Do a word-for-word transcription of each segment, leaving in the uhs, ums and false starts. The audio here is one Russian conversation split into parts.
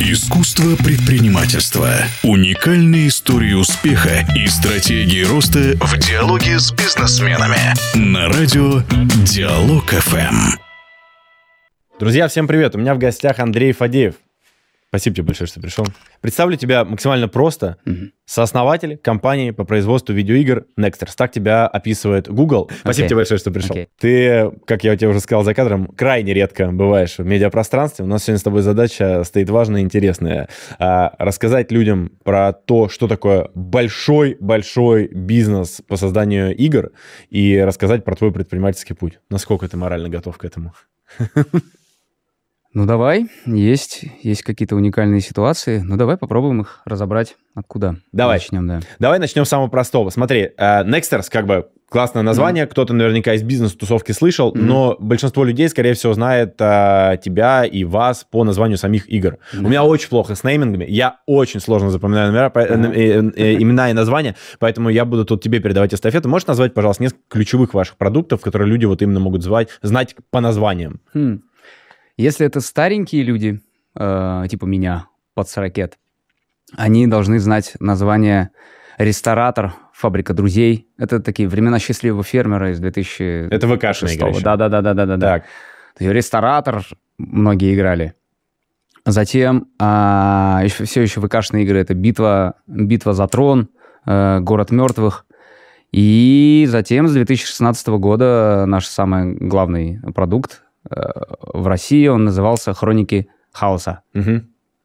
Искусство предпринимательства. Уникальные истории успеха и стратегии роста в диалоге с бизнесменами. На радио Диалог эф эм. Друзья, всем привет! У меня в гостях Андрей Фадеев. Спасибо тебе большое, что пришел. Представлю тебя максимально просто. Mm-hmm. Сооснователь компании по производству видеоигр Nexters. Так тебя описывает Google. Спасибо okay. тебе большое, что пришел. Okay. Ты, как я тебе уже сказал за кадром, крайне редко бываешь в медиапространстве. У нас сегодня с тобой задача стоит важная и интересная. А, рассказать людям про то, что такое большой-большой бизнес по созданию игр, и рассказать про твой предпринимательский путь. Насколько ты морально готов к этому? Ну, давай. Есть, есть какие-то уникальные ситуации. Ну, давай попробуем их разобрать. Откуда? Давай. Начнем, да. Давай начнем с самого простого. Смотри, uh, Nexters, как бы, классное название. Mm-hmm. Кто-то наверняка из бизнес-тусовки слышал, mm-hmm. но большинство людей, скорее всего, знает uh, тебя и вас по названию самих игр. Mm-hmm. У меня очень плохо с неймингами. Я очень сложно запоминаю номера, mm-hmm. э, э, э, имена и названия, поэтому я буду тут тебе передавать эстафету. Можешь назвать, пожалуйста, несколько ключевых ваших продуктов, которые люди вот именно могут звать, знать по названиям? Mm. Если это старенькие люди, э, типа меня, под сорок, они должны знать название «Ресторатор», «Фабрика друзей». Это такие времена счастливого фермера из две тысячи шестого. Это ВК-шная игра еще. Да-да-да-да-да. Так. «Ресторатор» многие играли. Затем э, еще, все еще ВК-шные игры. Это «Битва, битва за трон», э, «Город мертвых». И затем с две тысячи шестнадцатого года наш самый главный продукт в России, он назывался «Хроники хаоса». Угу.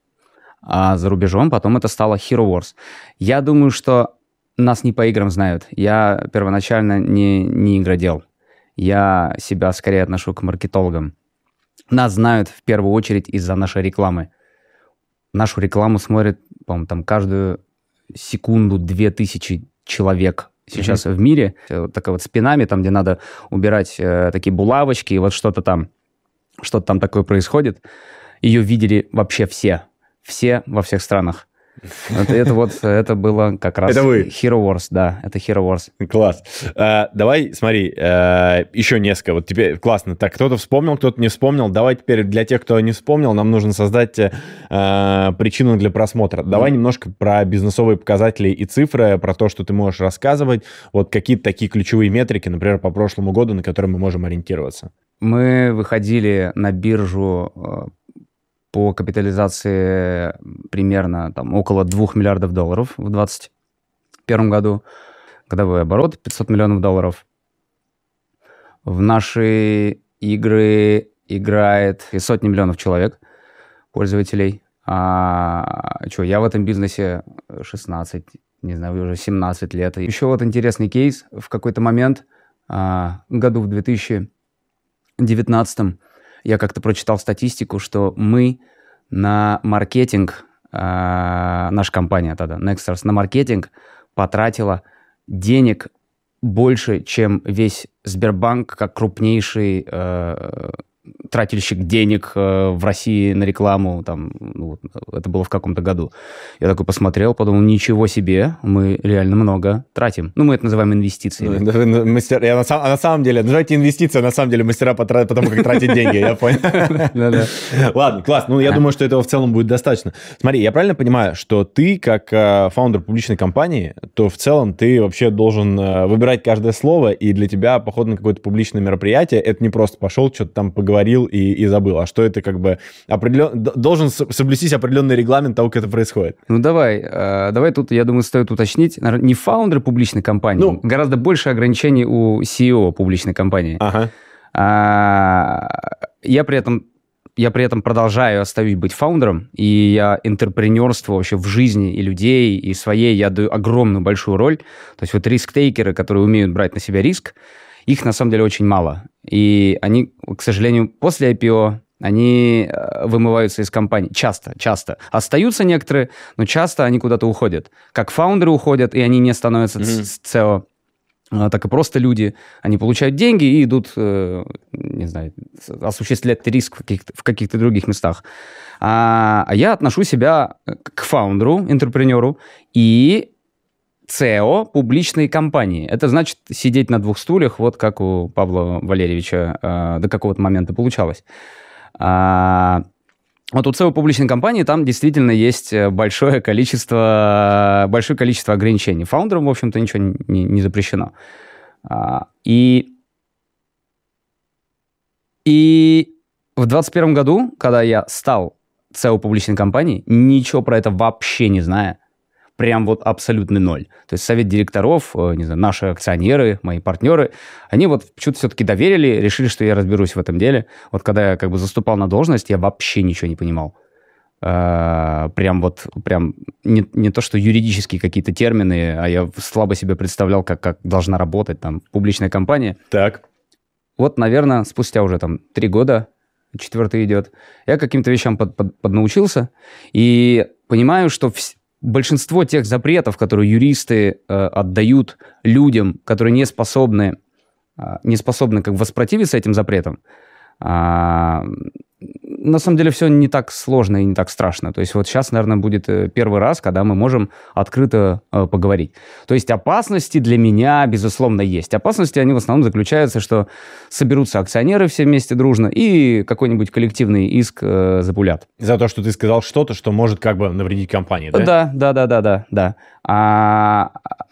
А за рубежом потом это стало Hero Wars. Я думаю, что нас не по играм знают. Я первоначально не, не игродел. Я себя скорее отношу к маркетологам. Нас знают в первую очередь из-за нашей рекламы. Нашу рекламу смотрят, по-моему, там каждую секунду две тысячи человек сейчас mm-hmm. в мире. Вот такая вот с пинами, там, где надо убирать э, такие булавочки, и вот что-то там, что-то там такое происходит. Ее видели вообще все. Все во всех странах. Это, это вот, это было как раз... Это вы? Hero Wars, да, это Hero Wars. Класс. А, давай, смотри, а, еще несколько. Вот теперь классно. Так, кто-то вспомнил, кто-то не вспомнил. Давай теперь для тех, кто не вспомнил, нам нужно создать а, причину для просмотра. Давай mm. немножко про бизнесовые показатели и цифры, про то, что ты можешь рассказывать. Вот какие-то такие ключевые метрики, например, по прошлому году, на которые мы можем ориентироваться. Мы выходили на биржу по капитализации примерно там, около двух миллиардов долларов в двадцать первом году. Годовой оборот пятьсот миллионов долларов. В наши игры играет сотни миллионов человек, пользователей. А что, я в этом бизнесе шестнадцать, не знаю, уже семнадцать лет. Еще вот интересный кейс. В какой-то момент, а, году в две тысячи девятнадцатом, я как-то прочитал статистику, что мы на маркетинг, э, наша компания тогда, Nexters, на маркетинг потратила денег больше, чем весь Сбербанк, как крупнейший э, тратильщик денег э, в России на рекламу. Там, ну, это было в каком-то году. Я такой посмотрел, подумал, ничего себе, мы реально много тратим. Ну, мы это называем инвестициями. Ну, мастер, я на, сам, на самом деле, называйте инвестиции, на самом деле мастера по тому, как тратить деньги, я понял. Ладно, класс. Ну, я думаю, что этого в целом будет достаточно. Смотри, я правильно понимаю, что ты, как фаундер публичной компании, то в целом ты вообще должен выбирать каждое слово, и для тебя поход на какое-то публичное мероприятие, это не просто пошел, что-то там поговорил, говорил и, и забыл, а что это как бы определен... должен соблюстись определенный регламент того, как это происходит. Ну давай, э, давай тут, я думаю, стоит уточнить, наверное, не фаундеры публичной компании, ну, гораздо больше ограничений у си и о публичной компании. Ага. А, я при этом я при этом продолжаю, остаюсь быть фаундером, и я интерпренерству вообще в жизни и людей, и своей я даю огромную большую роль. То есть вот риск-тейкеры, которые умеют брать на себя риск, их на самом деле очень мало. И они, к сожалению, после ай пи о, они вымываются из компании. Часто, часто. Остаются некоторые, но часто они куда-то уходят. Как фаундеры уходят, и они не становятся mm-hmm. си и о, так и просто люди. Они получают деньги и идут, не знаю, осуществлять риск в каких-то, в каких-то других местах. А, а я отношу себя к фаундеру, интерпренеру и си и о публичной компании. Это значит сидеть на двух стульях, вот как у Павла Валерьевича э, до какого-то момента получалось. А, Вот у си и о публичной компании там действительно есть большое количество, большое количество ограничений. Фаундерам, в общем-то, ничего не, не запрещено. И, и в двадцать первом году, когда я стал си и о публичной компании, ничего про это вообще не зная, прям вот абсолютный ноль. То есть совет директоров, не знаю, наши акционеры, мои партнеры, они вот что-то все-таки доверили, решили, что я разберусь в этом деле. Вот когда я как бы заступал на должность, я вообще ничего не понимал. А, прям вот, прям не, не то, что юридические какие-то термины, а я слабо себе представлял, как, как должна работать там публичная компания. Так. Вот, наверное, спустя уже там три года, четвертый идет, я каким-то вещам под, под, поднаучился и понимаю, что вс- большинство тех запретов, которые юристы э, отдают людям, которые не способны, э, не способны как воспротивиться этим запретам, э, на самом деле все не так сложно и не так страшно. То есть вот сейчас, наверное, будет первый раз, когда мы можем открыто э, поговорить. То есть опасности для меня, безусловно, есть. Опасности, они в основном заключаются, что соберутся акционеры все вместе дружно и какой-нибудь коллективный иск э, запулят. За то, что ты сказал что-то, что может как бы навредить компании, да? Да, да, да, да, да, да. А,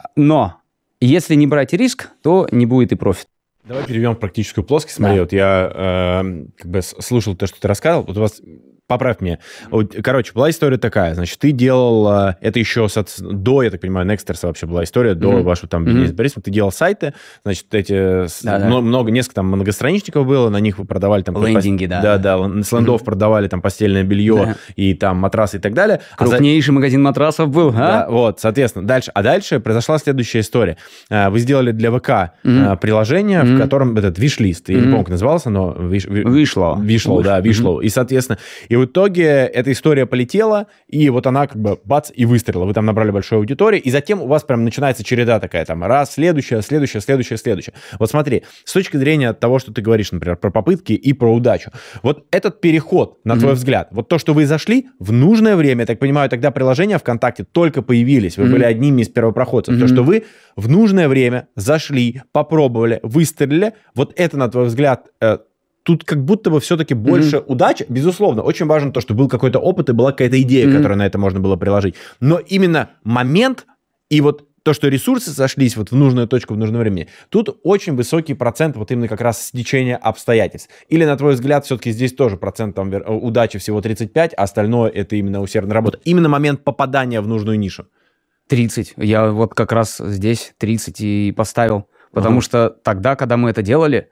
но если не брать риск, то не будет и профит. Давай перейдем в практическую плоскость. Смотри, да. вот я э, как бы слушал то, что ты рассказывал. Вот у вас, поправь меня. Вот, короче, была история такая. Значит, ты делал, э, это еще с, до, я так понимаю, Nexters вообще была история, до mm-hmm. вашего там бизнес-бариста. Mm-hmm. Ты делал сайты, значит, эти, да, много, да. много, несколько там многостраничников было, на них вы продавали там... Лендинги, да. Да, да, с лендов mm-hmm. продавали там постельное белье да. и там матрасы и так далее. Крупнейший а за... магазин матрасов был, а? Да, вот, соответственно, дальше. А дальше произошла следующая история. Вы сделали для ВК mm-hmm. приложение, mm-hmm. в котором этот виш-лист, я mm-hmm. не помню, как назывался, но... Виш, Вишло. Вишло, да, Вишло. Mm-hmm. И, соответственно, и в итоге эта история полетела, и вот она как бы бац, и выстрелила. Вы там набрали большую аудиторию, и затем у вас прям начинается череда такая, там, раз, следующая, следующая, следующая, следующая. Вот смотри, с точки зрения того, что ты говоришь, например, про попытки и про удачу, вот этот переход, на mm-hmm. твой взгляд, вот то, что вы зашли в нужное время, я так понимаю, тогда приложения ВКонтакте только появились, вы mm-hmm. были одними из первопроходцев, mm-hmm. то, что вы в нужное время зашли, попробовали, выстрелили, вот это, на твой взгляд, э, тут как будто бы все-таки больше mm-hmm. удачи. Безусловно, очень важно то, что был какой-то опыт и была какая-то идея, mm-hmm. которую на это можно было приложить. Но именно момент и вот то, что ресурсы сошлись вот в нужную точку в нужное время, тут очень высокий процент вот именно как раз стечения обстоятельств. Или, на твой взгляд, все-таки здесь тоже процент там, удачи всего тридцать пять, а остальное это именно усердная работа. Именно момент попадания в нужную нишу. тридцать. Я вот как раз здесь тридцать и поставил. Потому uh-huh. что тогда, когда мы это делали,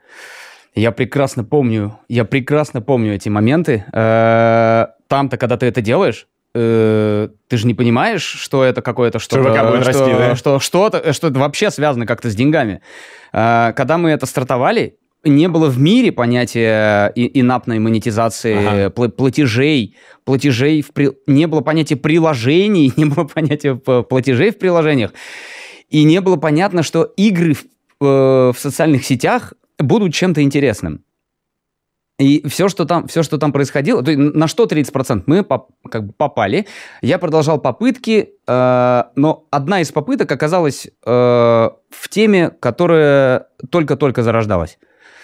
я прекрасно помню, я прекрасно помню эти моменты. Там-то, когда ты это делаешь, ты же не понимаешь, что это какое-то что-то... Что будет расти, да? Что, что-то, что это вообще связано как-то с деньгами. Когда мы это стартовали, не было в мире понятия инапной монетизации, ага. платежей, платежей в при... не было понятия приложений, не было понятия платежей в приложениях, и не было понятно, что игры в, э, в социальных сетях будут чем-то интересным. И все, что там, все, что там происходило, то есть на что тридцать процентов мы поп, как бы попали. Я продолжал попытки, э, но одна из попыток оказалась э, в теме, которая только-только зарождалась.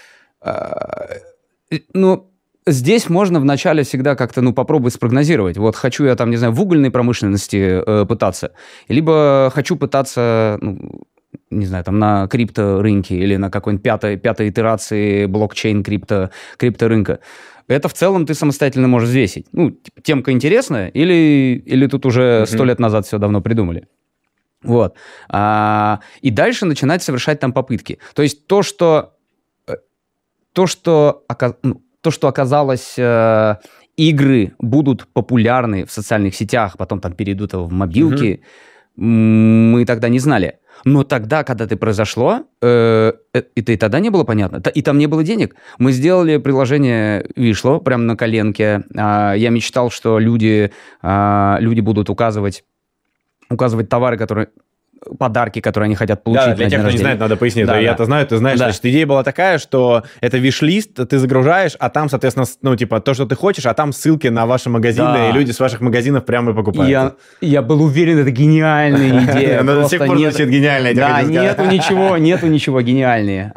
Э, ну, здесь можно вначале всегда как-то, ну, попробовать спрогнозировать. Вот хочу я там, не знаю, в угольной промышленности э, пытаться, либо хочу пытаться... Ну, не знаю, там на крипторынке или на какой-нибудь пятой, пятой итерации блокчейн крипто, крипторынка. Это в целом ты самостоятельно можешь взвесить. Ну, темка интересная или, или тут уже сто mm-hmm. лет назад все давно придумали. Вот. А, и дальше начинать совершать там попытки. То есть то, что, то, что, ну, то, что оказалось... Э, игры будут популярны в социальных сетях, потом там перейдут в мобилки, mm-hmm. мы тогда не знали. Но тогда, когда это произошло, э, это и тогда не было понятно, и там не было денег. Мы сделали приложение Вишло прямо на коленке. А, я мечтал, что люди, а, люди будут указывать, указывать товары, которые подарки, которые они хотят получить. Да, для тех, кто не знает, надо пояснить. Да, я-то да. знаю, ты знаешь, да. Значит, идея была такая, что это виш-лист, ты загружаешь, а там, соответственно, ну, типа, то, что ты хочешь, а там ссылки на ваши магазины, да. и люди с ваших магазинов прямо и покупают. Я, я был уверен, это гениальная идея. Она до сих пор звучит гениальная. Да, нету ничего, нету ничего гениальнее.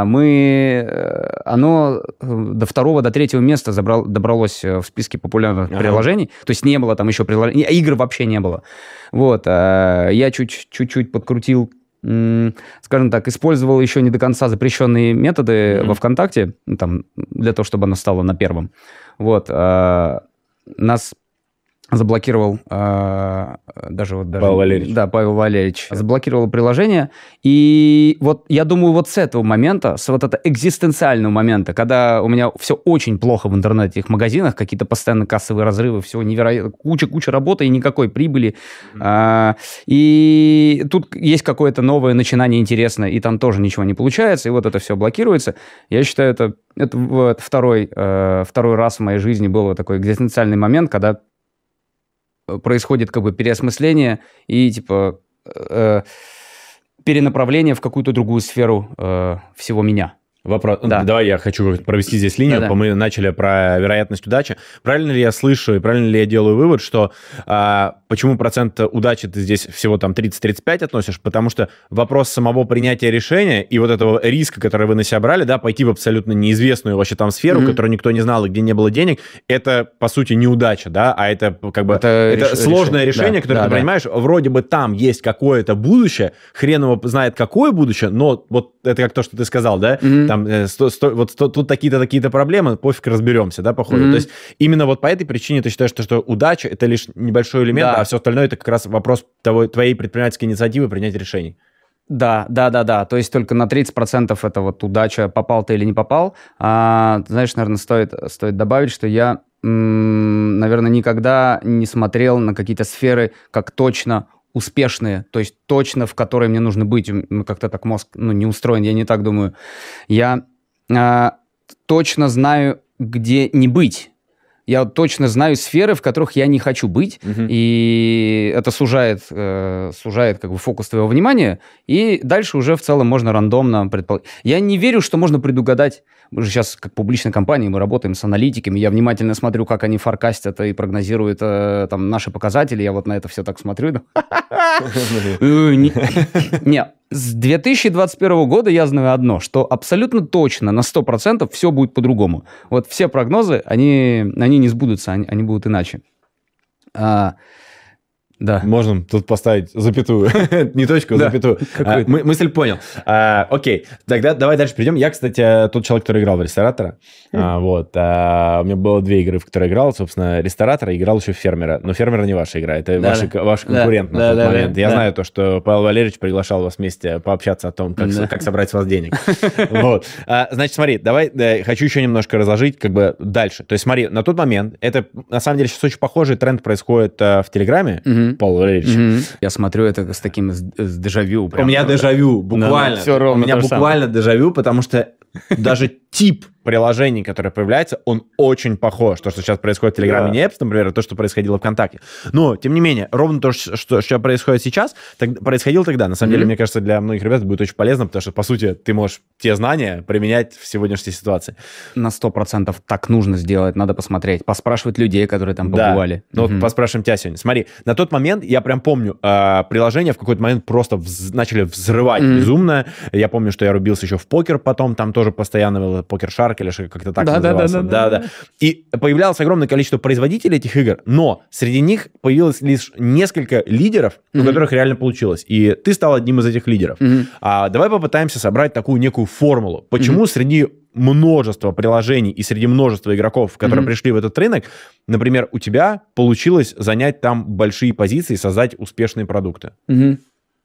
Мы, оно до второго, до третьего места добралось в списке популярных приложений, то есть не было там еще приложений, игр вообще не было. Вот, я чуть-чуть подкрутил, скажем так, использовал еще не до конца запрещенные методы mm-hmm. во ВКонтакте, там, для того, чтобы оно стало на первом. Вот, нас заблокировал э, даже вот даже, Павел Валерьевич. Да, Павел Валерьевич заблокировал приложение. И вот я думаю, вот с этого момента, с вот этого экзистенциального момента, когда у меня все очень плохо в интернете, в магазинах, какие-то постоянно кассовые разрывы, все невероятно, куча-куча работы и никакой прибыли. Mm-hmm. Э, и тут есть какое-то новое начинание интересное, и там тоже ничего не получается, и вот это все блокируется. Я считаю, это, это вот второй, э, второй раз в моей жизни был вот такой экзистенциальный момент, когда происходит как бы переосмысление и типа э, перенаправление в какую-то другую сферу э, всего меня. Вопрос. Да. Давай я хочу провести здесь линию. Да-да. Мы начали про вероятность удачи. Правильно ли я слышу и правильно ли я делаю вывод, что а, почему процент удачи ты здесь всего там тридцать-тридцать пять относишь? Потому что вопрос самого принятия решения и вот этого риска, который вы на себя брали, да, пойти в абсолютно неизвестную вообще там сферу, mm-hmm. которую никто не знал и где не было денег, это, по сути, неудача, да, а это как бы это, это реш... сложное реш... решение, да, которое да, ты да. понимаешь, вроде бы там есть какое-то будущее, хрен его знает какое будущее, но вот это как то, что ты сказал, да, mm-hmm. там Сто, сто, вот сто, тут такие-то такие-то проблемы, пофиг, разберемся, да, походу. Mm-hmm. То есть именно вот по этой причине ты считаешь, что, что удача — это лишь небольшой элемент, да. а все остальное — это как раз вопрос того, твоей предпринимательской инициативы принять решений. Да, да, да, да. То есть только на тридцать процентов это вот удача, попал ты или не попал. А, знаешь, наверное, стоит, стоит добавить, что я, м- наверное, никогда не смотрел на какие-то сферы как точно успешные, то есть точно, в которой мне нужно быть. Как-то так мозг ну, не устроен, я не так думаю. Я э, точно знаю, где не быть. Я точно знаю сферы, в которых я не хочу быть, uh-huh. и это сужает, э, сужает как бы фокус твоего внимания, и дальше уже в целом можно рандомно предположить. Я не верю, что можно предугадать. Мы же сейчас, как публичная компания, мы работаем с аналитиками, я внимательно смотрю, как они форкастят и прогнозируют э, там, наши показатели, я вот на это все так смотрю. Не, с две тысячи двадцать первого года я знаю одно, что абсолютно точно на сто процентов все будет по-другому. Вот все прогнозы, они, они не сбудутся, они, они будут иначе. А, да. Можно тут поставить запятую. Не точку, а запятую. А, мы, мысль понял. А, окей, тогда давай дальше перейдем. Я, кстати, тот человек, который играл в ресторатора. Mm. А, вот. А, у меня было две игры, в которые играл. Собственно, ресторатора, играл еще в фермера. Но фермера не ваша игра, это да, ваши, да. ваш конкурент да, на тот да, момент. Да, Я да. знаю то, что Павел Валерьевич приглашал вас вместе пообщаться о том, как, да. как собрать с вас денег. Вот. А, значит, смотри, давай, да, хочу еще немножко разложить как бы дальше. То есть смотри, на тот момент, это на самом деле сейчас очень похожий тренд происходит а, в Телеграме. Mm-hmm. Павел Валерьевич. Mm-hmm. Я смотрю это с таким с, с дежавю. Прям. У меня дежавю, буквально. Да, все ровно У меня буквально самое. дежавю, потому что даже тип приложений, которое появляется, он очень похож. То, что сейчас происходит в Телеграме, не Apps, например, то, что происходило ВКонтакте. Но, тем не менее, ровно то, что, что происходит сейчас, так, происходило тогда. На самом mm-hmm. деле, мне кажется, для многих ребят будет очень полезно, потому что, по сути, ты можешь те знания применять в сегодняшней ситуации. На сто процентов так нужно сделать, надо посмотреть, поспрашивать людей, которые там побывали. Да. Ну, mm-hmm. вот поспрашиваем тебя сегодня. Смотри, на тот момент, я прям помню, э, приложения в какой-то момент просто вз- начали взрывать mm-hmm. безумно. Я помню, что я рубился еще в покер потом, там тоже постоянно был покер-шарк или как-то так да, назывался. Да, да, да, да, да. И появлялось огромное количество производителей этих игр, но среди них появилось лишь несколько лидеров, mm-hmm. у которых реально получилось. И ты стал одним из этих лидеров. Mm-hmm. А давай попытаемся собрать такую некую формулу. Почему mm-hmm. среди множества приложений и среди множества игроков, которые mm-hmm. пришли в этот рынок, например, у тебя получилось занять там большие позиции, создать успешные продукты? Mm-hmm.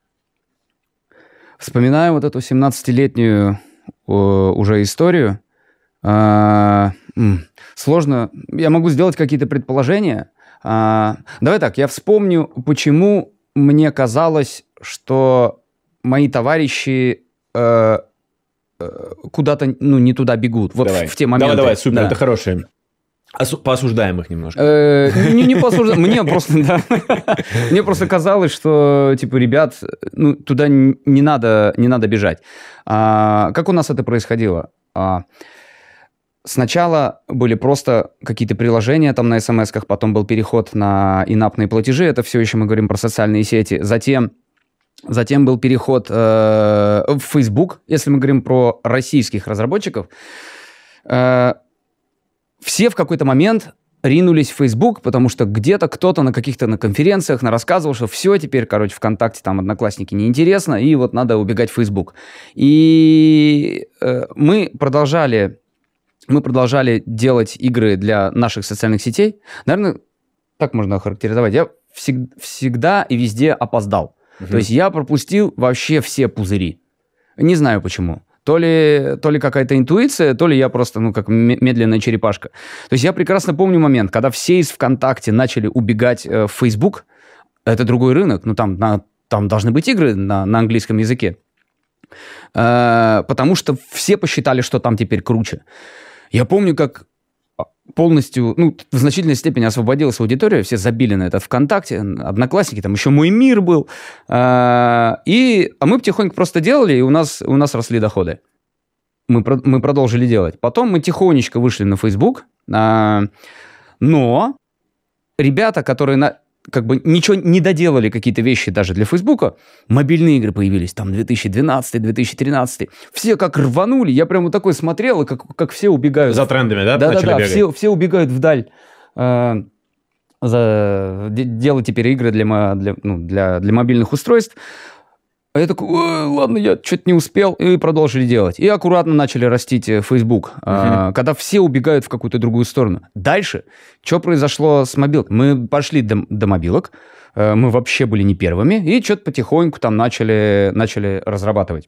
Вспоминаю вот эту семнадцатилетнюю уже историю. А, сложно. Я могу сделать какие-то предположения. А, давай так, я вспомню, почему мне казалось, что мои товарищи э, э, куда-то ну, не туда бегут. Вот давай. В, в те моменты. Давай, давай, супер, да. Это хорошее. Осу- поосуждаем их немножко. Не, не поосуждаем. Мне просто, да. Мне просто казалось, что, типа, ребят, ну, туда не надо, не надо бежать. А, как у нас это происходило? А, сначала были просто какие-то приложения там на смс-ках, потом был переход на инапные платежи. Это все еще мы говорим про социальные сети. Затем, затем был переход э, в Facebook, если мы говорим про российских разработчиков. Э, Все в какой-то момент ринулись в Facebook, потому что где-то кто-то на каких-то на конференциях рассказывал, что все, теперь, короче, ВКонтакте, там, Одноклассники неинтересно, и вот надо убегать в Facebook. И э, мы продолжали, мы продолжали делать игры для наших социальных сетей. Наверное, так можно охарактеризовать. Я всег- всегда и везде опоздал. Uh-huh. То есть я пропустил вообще все пузыри. Не знаю почему. То ли, то ли какая-то интуиция, то ли я просто, ну, как медленная черепашка. То есть я прекрасно помню момент, когда все из ВКонтакте начали убегать э, в Facebook. Это другой рынок, ну, там, на, там должны быть игры на, на английском языке. Э, потому что все посчитали, что там теперь круче. Я помню, как полностью, ну, в значительной степени освободилась аудитория, все забили на это ВКонтакте, Одноклассники, там еще Мой мир был. А, и, а мы потихоньку просто делали, и у нас, у нас росли доходы. Мы, мы продолжили делать. Потом мы тихонечко вышли на Facebook, а, но ребята, которые на, как бы ничего не доделали, какие-то вещи даже для Фейсбука, мобильные игры появились, там, две тысячи двенадцатый - две тысячи тринадцатый. Все как рванули, я прям вот такой смотрел, и как, как все убегают. За трендами, да? Да-да-да, все, все убегают вдаль. Э, за, делать теперь игры для, для, ну, для, для мобильных устройств. А я такой, ладно, я что-то не успел, и продолжили делать. И аккуратно начали растить Facebook, uh-huh. э, когда все убегают в какую-то другую сторону. Дальше, что произошло с мобилкой? Мы пошли до, до мобилок, э, мы вообще были не первыми, и что-то потихоньку там начали, начали разрабатывать.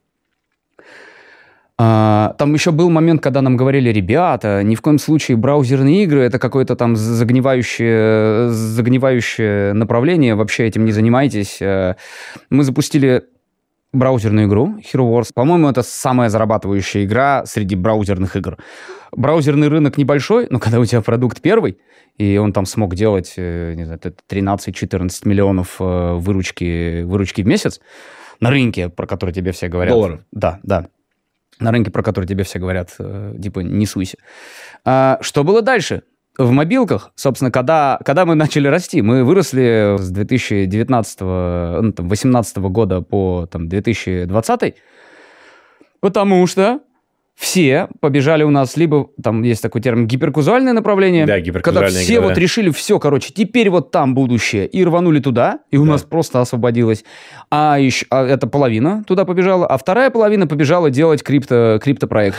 А, там еще был момент, когда нам говорили, ребята, ни в коем случае браузерные игры, это какое-то там загнивающее, загнивающее направление, вообще этим не занимайтесь. Мы запустили браузерную игру Hero Wars. По-моему, это самая зарабатывающая игра среди браузерных игр. Браузерный рынок небольшой, но когда у тебя продукт первый, и он там смог делать, не знаю, тринадцать-четырнадцать миллионов выручки, выручки в месяц на рынке, про который тебе все говорят. Долларов. Да, да. На рынке, про который тебе все говорят, типа, не суйся. А, что было дальше? В мобилках, собственно, когда, когда мы начали расти, мы выросли с две тысячи девятнадцатого, ну, там, восемнадцатого года по там, две тысячи двадцатый, потому что все побежали у нас, либо, там есть такой термин, гиперказуальное направление, да, гиперказуальное, когда все игра, вот да. решили, все, короче, теперь вот там будущее, и рванули туда, и у да. нас просто освободилось. А, еще, а это половина туда побежала, а вторая половина побежала делать крипто, криптопроекты.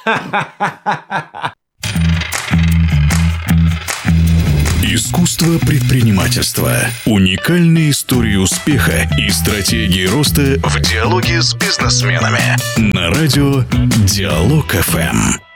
Искусство предпринимательства. Уникальные истории успеха и стратегии роста в диалоге с бизнесменами. На радио Диалог эф эм.